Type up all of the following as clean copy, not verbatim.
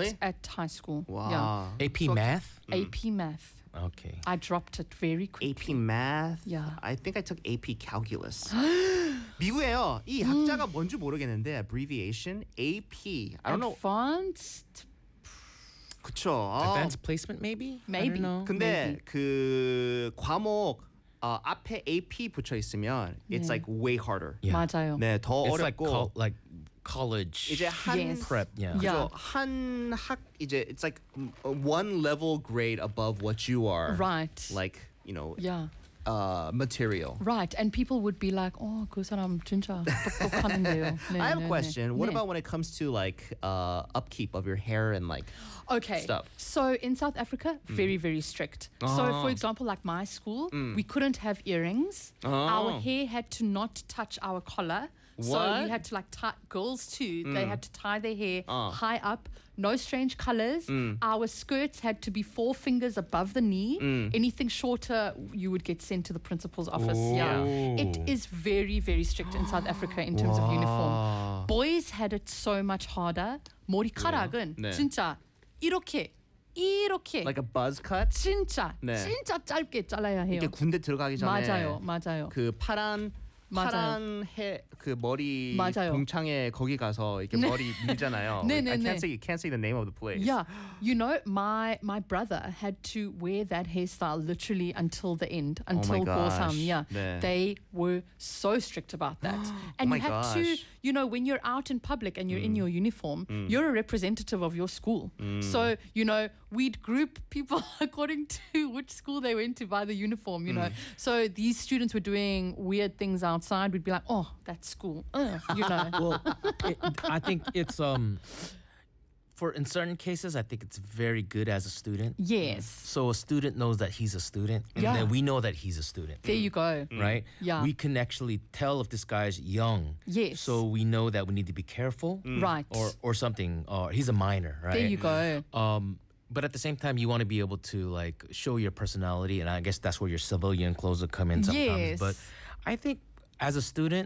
Really? At high school. Wow. AP Math? Yeah. AP Math. Okay. I dropped it very quickly. AP Math. Yeah. I think I took AP Calculus. 미국에요. 이 학자가 뭔지 모르겠는데 abbreviation AP. I don't know. Advanced. 그쵸. Advanced placement maybe? Maybe. I don't know. 근데 그 과목 앞에 AP 붙여 있으면 it's like way harder. Yeah. 맞아요. 네, 더 It's like 어렵고 like college 이제 한 Yes. prep. Yeah. Yeah. 한 학 이제 it's like one level grade above what you are. Right. Like, you know, Yeah. material. Right. And people would be like, 그 사람 진짜 똑똑하는데요. 네, I have 네, a question. 네. What 네. about when it comes to like upkeep of your hair and like Okay. stuff? So in South Africa, very, very strict. So for example, like my school, we couldn't have earrings. Our hair had to not touch our collar. So What? we had to like tie, girls too, they had to tie their hair high up, no strange colors. Our skirts had to be 4 fingers above the knee. Anything shorter, you would get sent to the principal's office. Yeah. It is very, very strict in South Africa in terms of uniform. Boys had it so much harder. 머리카락은 네. 진짜 이렇게 like a buzz cut? 진짜 네. 진짜 짧게 잘라야 해요. 이게 군대 들어가기 전에 맞아요. 그 파란 그 머리 맞아요. 동창회 거기 가서 이렇게 머리 밀잖아요. 네, I 네, 네. can't say the name of the place. Yeah, you know, my brother had to wear that hairstyle literally until the end, until my gosh. 고3. Yeah, 네. they were so strict about that, and my you had to, gosh. you know, when you're out in public and you're in your uniform, you're a representative of your school. So you know, we'd group people according to which school they went to by the uniform. You know, so these students were doing weird things outside. We'd be like, oh, that's school. You know. Well, I think it's for in certain cases, I think it's very good as a student. Yes. So a student knows that he's a student, and Yeah. then we know that he's a student. There you go. Right? Yeah. We can actually tell if this guy's young. Yes. So we know that we need to be careful. Right. Or something. Or he's a minor, right? There you go. But at the same time, you want to be able to like show your personality, and I guess that's where your civilian clothes will come in sometimes. Yes. But I think as a student,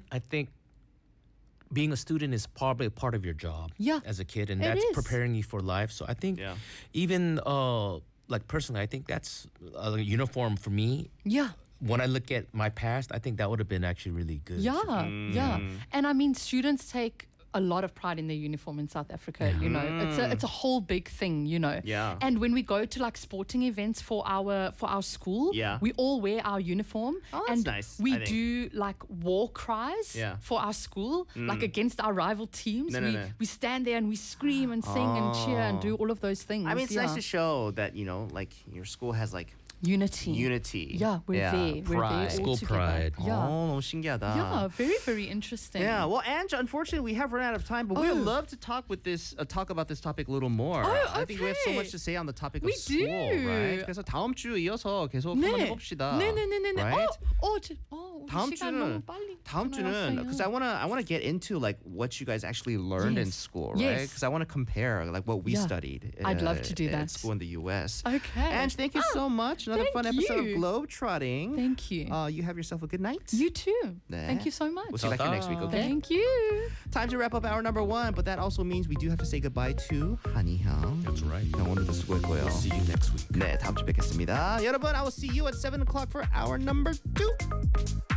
being a student is probably a part of your job Yeah, as a kid, and it that's is. preparing you for life. So I think Yeah. even like personally, I think that's a uniform for me. Yeah. When I look at my past, I think that would have been actually really good. Yeah, yeah. And I mean, students take a lot of pride in their uniform in South Africa. You know, it's a whole big thing. You know, Yeah. And when we go to like sporting events for our school, Yeah. we all wear our uniform. Oh, that's and nice, We I think. do like war cries Yeah. for our school, like against our rival teams. No. We stand there and we scream and sing and cheer and do all of those things. I mean, it's yeah. nice to show that, you know, like your school has like unity. Yeah, Yeah, we're there. We're pride. there all School together. pride. Yeah. 너무 신기하다. Yeah, very, very interesting. Yeah, well, Ange, unfortunately, we have run out of time, but we would love to talk about this topic a little more. I think we have so okay. much to say on the topic We of school, do. right? 그래서 다음 주 이어서 계속 한번 해봅시다. 네네네네. Right? 우리 시간 너무 빨리 다음 주는 지나갔어요. because I wanna get into like what you guys actually learned in Yes. school, right? Yes. Because I want to compare like what we Yeah. studied. I'd love to do at that. school in the U.S. Okay. Ange, thank you so much. Another thank fun episode of you. Globetrotting. Thank you. You have yourself a good night. You too. 네. Thank you so much. We'll see you back here next week, okay? Thank you. Time to wrap up hour number 1, but that also means we do have to say goodbye to 한이형. That's right. 형 오늘도 수고했고요. See you next week. 네, 다음 주 뵙겠습니다. 여러분, I will see you at 7 o'clock for hour number 2.